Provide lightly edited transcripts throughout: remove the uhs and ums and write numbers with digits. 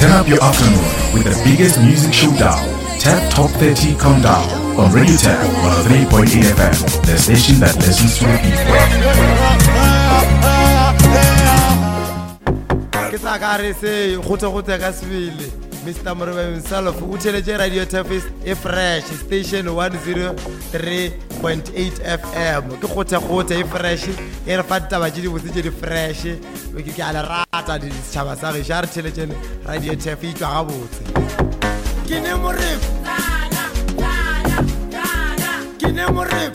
Turn up your afternoon with the biggest music showdown, TAF Top 30 Countdown on Radio TAF 103.8 FM, the station that listens to the people. Mr. Moreba himself, Ucheleje Radio TAF is a fresh station 103.8 FM. Ke khote e fresh, e re fata ba di botse di fresh. We ke ala rata di tshaba sa re jar Ucheleje Radio TAF e tswa gabotse. Ke ne Moreba. Ke ne Moreba.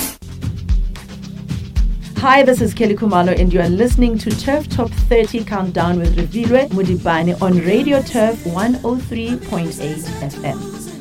Hi, this is Kelly Kumalo and you are listening to TAF Top 30 Countdown with Revilwe Mudibane on Radio TAF 103.8 FM.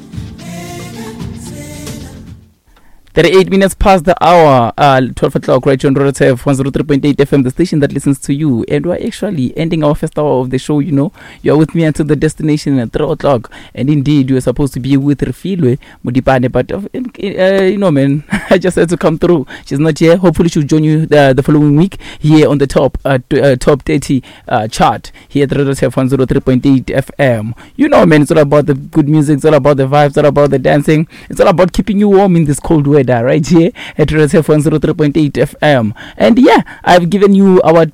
38 minutes past the hour, 12 o'clock, right on Radio TAF 103.8 FM, the station that listens to you. And we're actually ending our first hour of the show, you know. You're with me until the destination at 3 o'clock. And indeed, you were supposed to be with Refilwe Mudibane, but, you know, man, I just had to come through. She's not here. Hopefully, she'll join you the following week here on the top 30 chart here at Radio TAF 103.8 FM. You know, man, it's all about the good music, it's all about the vibes, it's all about the dancing, it's all about keeping you warm in this cold weather. Right here at Radio TAF 103.8 FM. And yeah, I've given you our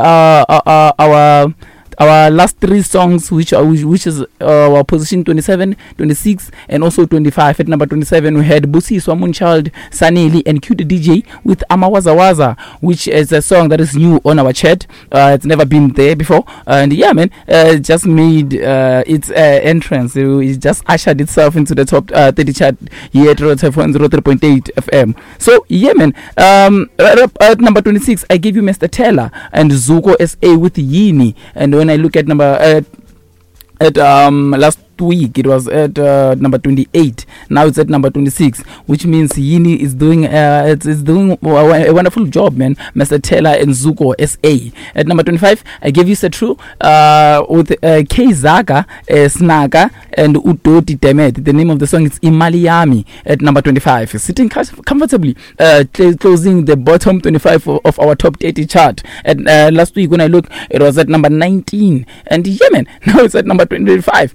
our last three songs, which is our position 27, 26, and also 25. At number 27, we had Busi Swamunchild, Saneli, and Cute DJ with Amawazawaza, which is a song that is new on our chat. It's never been there before, and yeah, man, just made its entrance. It just ushered itself into the top 30 chart here at Radio TAF 103.8 FM. So yeah, man. At number 26, I gave you Mr. Teller and Zuko SA with Yini, and when I look at number last week it was at number 28. Now it's at number 26, which means Yini is doing it's doing a wonderful job, man. Mr. Taylor and Zuko SA. At number 25, I gave you Setru with K Zaga, Snaga, and Udoti Demet. The name of the song is Imaliami. At number 25, sitting comfortably, closing the bottom 25 of our top 30 chart. At last week when I looked, it was at number 19, and yeah, man, now it's at number 25.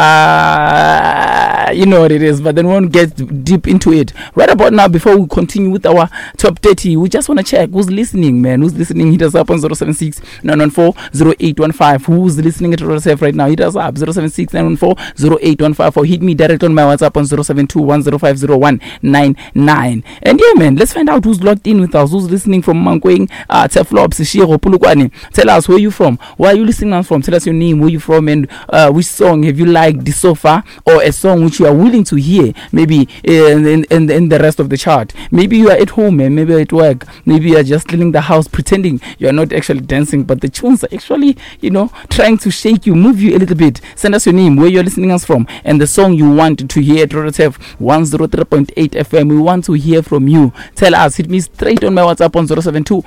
You know what it is, but then we won't get deep into it. Right about now, before we continue with our top 30, we just want to check who's listening, man. Who's listening? Hit us up on 076 914 0815. Who's listening at RSF right now? Hit us up 076 914 0815, or hit me direct on my WhatsApp on 072 105 0199. And yeah, man, let's find out who's logged in with us. Who's listening from Mankweng, Teflops, Shiro, Pulukwani. Tell us where you from. Where are you listening us from? Tell us your name, where you from, and which song have you liked so far, or a song which you are willing to hear maybe in the rest of the chart. Maybe you are at home and maybe at work, maybe you are just cleaning the house pretending you are not actually dancing, but the tunes are actually, you know, trying to shake you, move you a little bit. Send us your name, where you're listening us from, and the song you want to hear at Radio TAF 103.8 FM. We want to hear from you. Tell us. Hit me straight on my WhatsApp on 072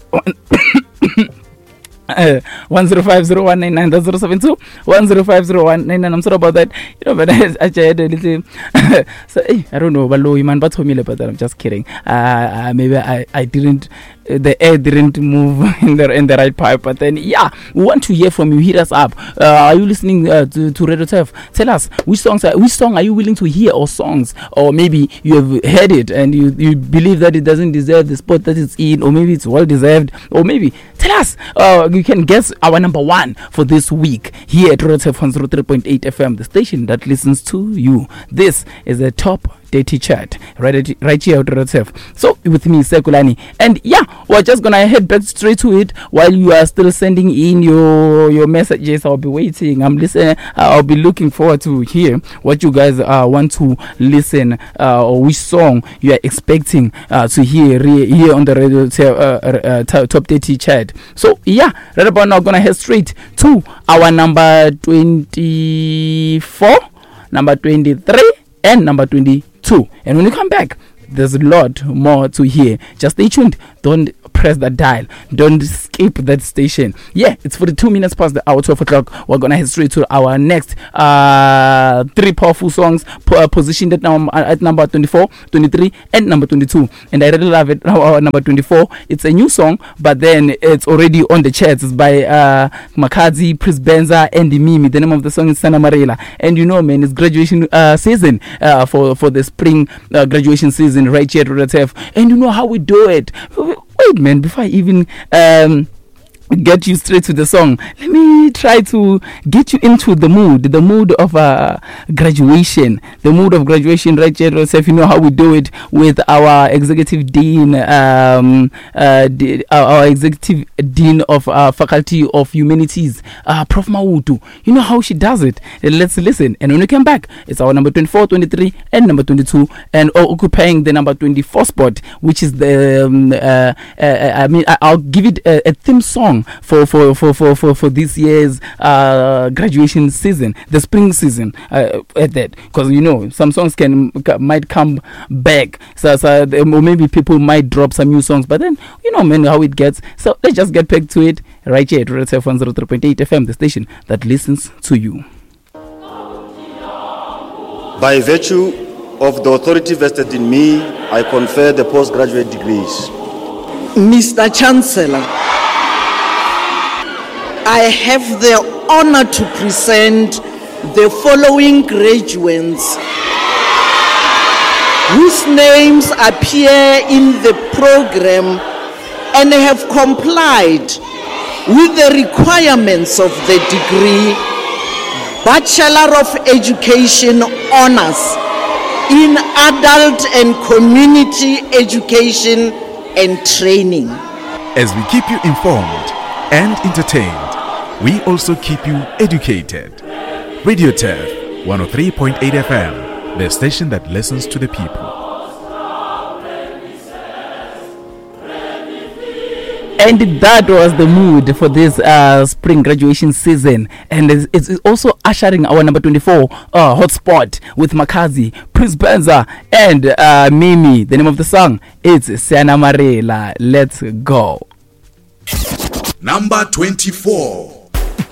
1050199. That's 072 1050199. I'm sorry about that. You know, but I had a little so I don't know, but man, but but I'm just kidding. Maybe I didn't, the air didn't move in the right pipe. But then yeah, we want to hear from you. Hit us up. Are you listening to Radio TAF? Tell us which song are you willing to hear, or songs, or maybe you have heard it and you believe that it doesn't deserve the spot that it's in, or maybe it's well deserved, or maybe tell us. You can guess our number one for this week here at Radio TAF 103.8 FM, the station that listens to you. This is the top 30 chart right here at Radio TAF. So with me, Sekulani, and yeah, we're just gonna head back straight to it. While you are still sending in your messages, I'll be waiting. I'm listening. I'll be looking forward to hear what you guys want to listen, or which song you are expecting to hear here on the Radio TAF top 30 chart. So yeah, right about now, gonna head straight to our number 24, number 23, and number 22. And when you come back, there's a lot more to hear. Just stay tuned. Don't press that dial. Don't skip that station. Yeah, it's 42 minutes past the hour, 12 o'clock. We're gonna head straight to our next 3 powerful songs positioned at number 24, 23, and number 22. And I really love it. Our number 24, it's a new song, but then it's already on the charts. It's by Makazi, Prince Benza, and Mimi. The name of the song is Sana Marela. And you know, man, it's graduation season for the spring graduation season right here at RTF. And you know how we do it. Wait, man, before I even get you straight to the song, let me try to get you into the mood of graduation, right here. If you know how we do it with our executive dean, our executive dean of Faculty of Humanities, Prof Mautu. You know how she does it. Let's listen, and when we come back, it's our number 24, 23, and number 22, and occupying the number 24 spot, which is the I'll give it a theme song for this year's graduation season, the spring season, at that, because you know some songs might come back, so or maybe people might drop some new songs, but then you know, man, how it gets. So let's just get back to it right here at RTF 103.8 FM, the station that listens to you. By virtue of the authority vested in me, I confer the postgraduate degrees. Mr. Chancellor, I have the honor to present the following graduates whose names appear in the program and have complied with the requirements of the degree Bachelor of Education Honors in Adult and Community Education and Training. As we keep you informed and entertained, we also keep you educated. Radio TEF 103.8 FM, the station that listens to the people. And that was the mood for this spring graduation season. And it's also ushering our number 24 hotspot with Makazi, Prince Benza, and Mimi. The name of the song is Sana Marela. Let's go. Number 24.